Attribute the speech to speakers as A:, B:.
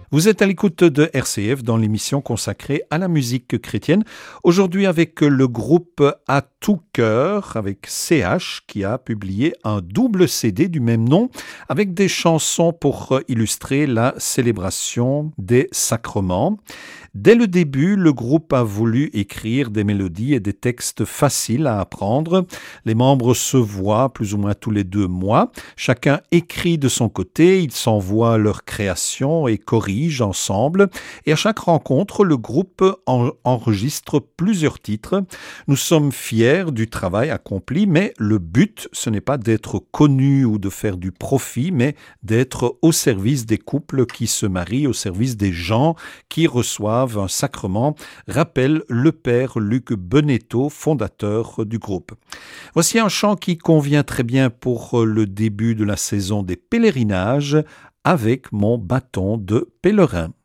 A: Vous êtes à l'écoute de RCF dans l'émission consacrée à la musique chrétienne. Aujourd'hui avec le groupe À tout cœur, avec CH, qui a publié un double CD du même nom, avec des chansons pour illustrer la célébration des sacrements. Dès le début, le groupe a voulu écrire des mélodies et des textes faciles à apprendre. Les membres se voient plus ou moins tous les 2 mois. Chacun écrit de son côté, ils s'envoient leurs créations et corrigent ensemble. Et à chaque rencontre, le groupe enregistre plusieurs titres. Nous sommes fiers du travail accompli, mais le but, ce n'est pas d'être connu ou de faire du profit, mais d'être au service des couples qui se marient, au service des gens qui reçoivent un sacrement, rappelle le père Luc Benetto, fondateur du groupe. Voici un chant qui convient très bien pour le début de la saison des pèlerinages, avec mon bâton de pèlerin.